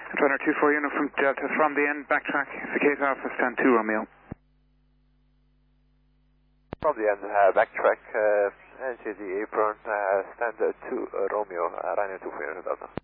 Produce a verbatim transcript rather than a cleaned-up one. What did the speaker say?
Runner two four unit from Delta from the end, backtrack, Cicada Alpha, stand two Romeo. From the end, uh, backtrack, uh, N G D apron, uh, stand two uh, Romeo, uh, Ryanair two four unit Delta.